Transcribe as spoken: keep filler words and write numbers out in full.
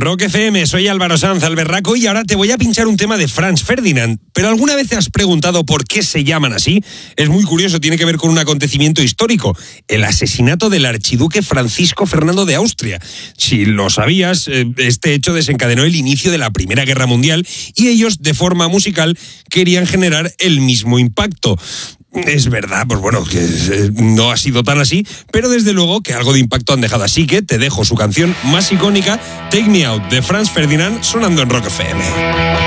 Rock F M, soy Álvaro Sanz, Alberraco, y ahora te voy a pinchar un tema de Franz Ferdinand. ¿Pero alguna vez te has preguntado por qué se llaman así? Es muy curioso, tiene que ver con un acontecimiento histórico, el asesinato del archiduque Francisco Fernando de Austria. Si lo sabías, este hecho desencadenó el inicio de la Primera Guerra Mundial y ellos, de forma musical, querían generar el mismo impacto. Es verdad, pues bueno, que no ha sido tan así, pero desde luego que algo de impacto han dejado. Así que te dejo su canción más icónica, Take Me Out, de Franz Ferdinand, sonando en Rock F M.